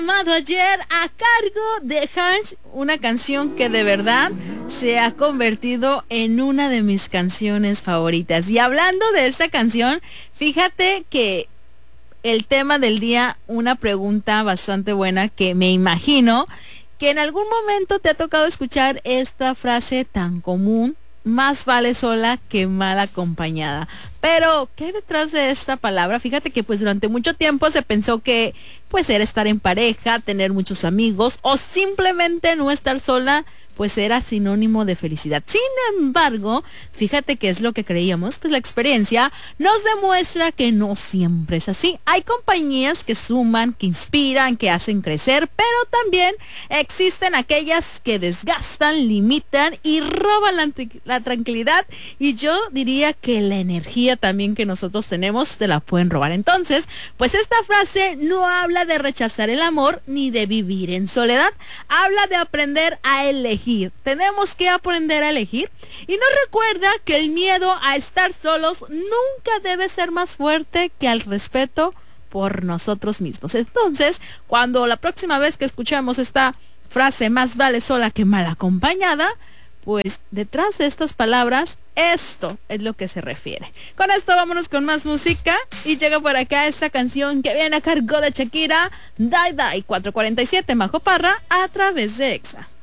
Amado ayer a cargo de Hansh, una canción que de verdad se ha convertido en una de mis canciones favoritas. Y hablando de esta canción, fíjate que el tema del día, una pregunta bastante buena que me imagino que en algún momento te ha tocado escuchar esta frase tan común: más vale sola que mal acompañada. Pero, ¿qué hay detrás de esta palabra? Fíjate que pues durante mucho tiempo se pensó que pues era estar en pareja, tener muchos amigos o simplemente no estar sola, pues era sinónimo de felicidad. Sin embargo, fíjate que es lo que creíamos, pues la experiencia nos demuestra que no siempre es así. Hay compañías que suman, que inspiran, que hacen crecer, pero también existen aquellas que desgastan, limitan y roban la tranquilidad. Y yo diría que la energía también que nosotros tenemos te la pueden robar. Entonces, pues esta frase no habla de rechazar el amor ni de vivir en soledad. Habla de aprender a elegir. Tenemos que aprender a elegir y nos recuerda que el miedo a estar solos nunca debe ser más fuerte que el respeto por nosotros mismos. Entonces, cuando la próxima vez que escuchemos esta frase, más vale sola que mal acompañada, pues detrás de estas palabras, esto es lo que se refiere. Con esto vámonos con más música y llega por acá esta canción que viene a cargo de Shakira, Die Die 447 Majo Parra a través de Exa.